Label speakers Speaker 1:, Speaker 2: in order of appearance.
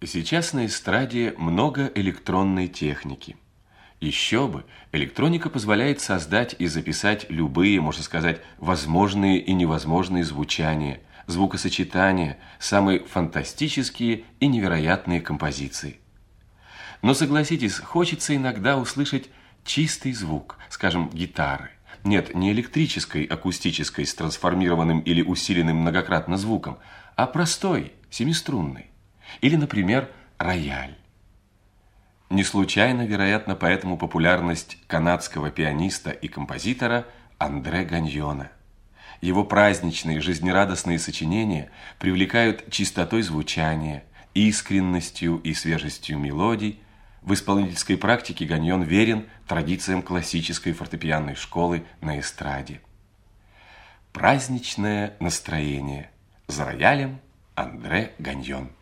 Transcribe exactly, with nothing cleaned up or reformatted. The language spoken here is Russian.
Speaker 1: Сейчас на эстраде много электронной техники. Еще бы, электроника позволяет создать и записать любые, можно сказать, возможные и невозможные звучания, звукосочетания, самые фантастические и невероятные композиции. Но согласитесь, хочется иногда услышать чистый звук, скажем, гитары. Нет, не электрической, акустической, с трансформированным или усиленным многократно звуком, а простой, семиструнный. Или, например, рояль. Не случайно, вероятно, поэтому популярность канадского пианиста и композитора Андре Ганьона. Его праздничные, жизнерадостные сочинения привлекают чистотой звучания, искренностью и свежестью мелодий. В исполнительской практике Ганьон верен традициям классической фортепианной школы на эстраде. Праздничное настроение. За роялем Андре Ганьон.